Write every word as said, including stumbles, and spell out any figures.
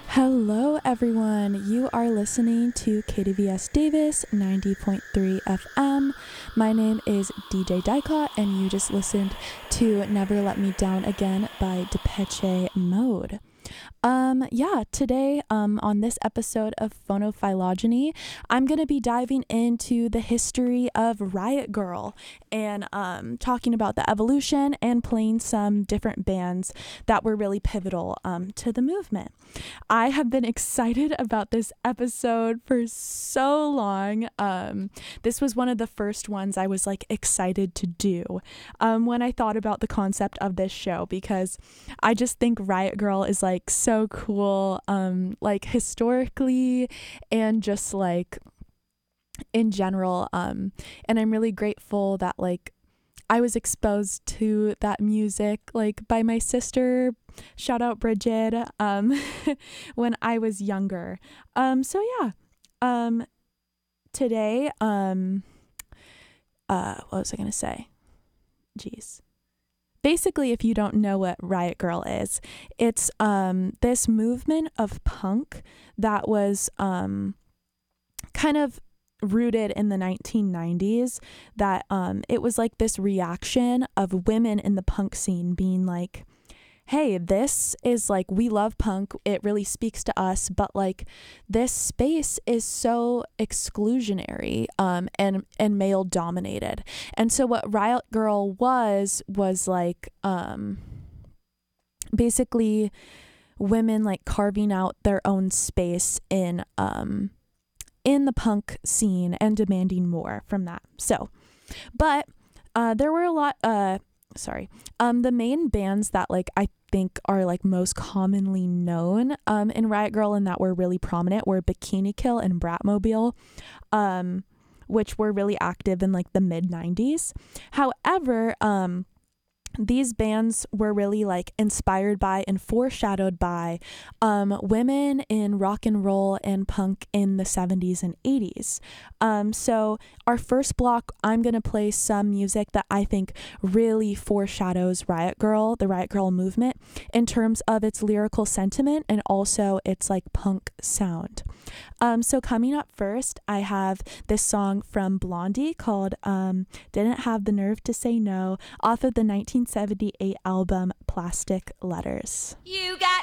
Hello, everyone. You are listening to K D V S Davis ninety point three F M. My name is D J Dicott, and you just listened to Never Let Me Down Again by Depeche Mode. Um, yeah, today, um, on this episode of Phonophylogeny, I'm going to be diving into the history of Riot Grrrl and, um, talking about the evolution and playing some different bands that were really pivotal, um, to the movement. I have been excited about this episode for so long. Um, this was one of the first ones I was like excited to do, um, when I thought about the concept of this show, because I just think Riot Grrrl is like so cool, um, like historically and just like in general. Um, and I'm really grateful that like I was exposed to that music like by my sister, shout out Bridget, um, when I was younger. Um, so yeah, um, today, um, uh, what was I gonna say? Jeez. Basically, if you don't know what Riot Grrrl is, it's um, this movement of punk that was um, kind of rooted in the nineteen nineties, that um, it was like this reaction of women in the punk scene being like, hey, this is like, we love punk, it really speaks to us, but like this space is so exclusionary um and and male dominated. And so what Riot Grrrl was was like um basically women like carving out their own space in um in the punk scene and demanding more from that. So but uh there were a lot uh sorry um the main bands that like I think are like most commonly known um in Riot Grrrl and that were really prominent were Bikini Kill and Bratmobile, um which were really active in like the mid nineties. However, um these bands were really like inspired by and foreshadowed by um, women in rock and roll and punk in the seventies and eighties. Um, so our first block, I'm going to play some music that I think really foreshadows Riot Grrrl, the Riot Grrrl movement, in terms of its lyrical sentiment and also its like punk sound. Um, so coming up first, I have this song from Blondie called um, Didn't Have the Nerve to Say No off of the nineteen seventy-eight album Plastic Letters. You got